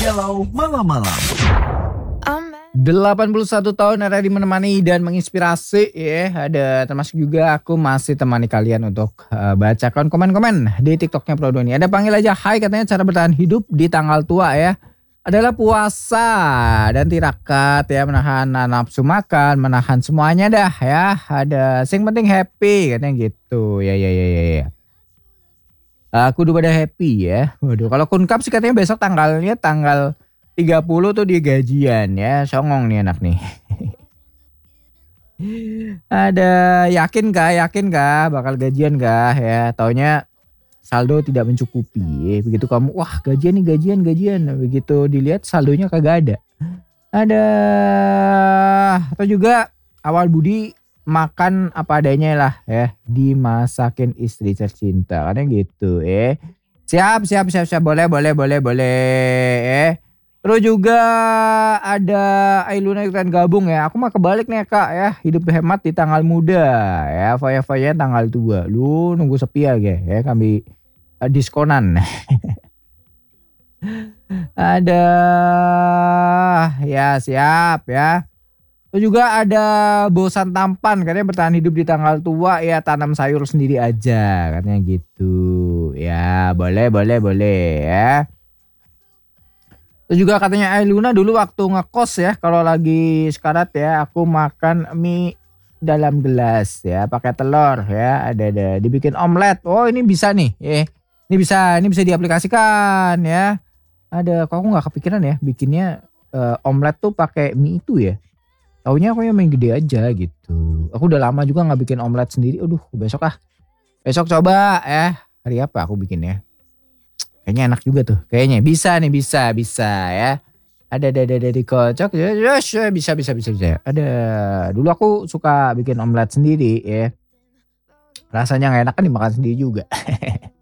Galau Malam-Malam. 81 tahun ada di menemani dan menginspirasi ya. Ada termasuk juga aku masih temani kalian untuk bacakan komen-komen di TikToknya Pro Doni. Ada panggil aja hai, katanya cara bertahan hidup di tanggal tua ya adalah puasa dan tirakat ya, menahan nafsu makan, menahan semuanya dah ya. Ada sing penting happy katanya gitu. Ya. Aku udah pada happy ya. Waduh, kalau Kunkap sih katanya besok tanggal 30 tuh dia gajian ya. Songong nih anak nih. Ada yakin kah bakal gajian kah ya? Taunya saldo tidak mencukupi. Begitu kamu wah gajian nih, gajian. Begitu dilihat saldonya kagak ada. Ada atau juga awal budi makan apa adanya lah ya, dimasakin istri tercinta katanya gitu Siap boleh Terus juga ada Ailuna ikutan gabung ya. Aku mah kebalik nih Kak ya. Hidup hemat di tanggal muda ya. Foya-foya tanggal tua. Lu nunggu sepi aja ya. Kami diskonan. Ada ya siap ya. Terus juga ada bosan tampan katanya bertahan hidup di tanggal tua ya, tanam sayur sendiri aja katanya gitu. Ya boleh ya. Terus juga katanya Luna dulu waktu ngekos ya, kalau lagi sekarat ya aku makan mie dalam gelas ya, pakai telur ya, ada dibikin omelet. Oh ini bisa nih ini bisa diaplikasikan ya. Ada, kok aku nggak kepikiran ya bikinnya omelet tuh pakai mie itu ya. Taunya aku yang main gede aja gitu. Aku udah lama juga nggak bikin omelet sendiri. Aduh besok coba ya. Hari apa aku bikinnya? Kayaknya enak juga tuh. Kayaknya bisa ya. Ada dikocok ya. Bisa. Ada. Dulu aku suka bikin omelet sendiri ya. Rasanya nggak enak kan dimakan sendiri juga.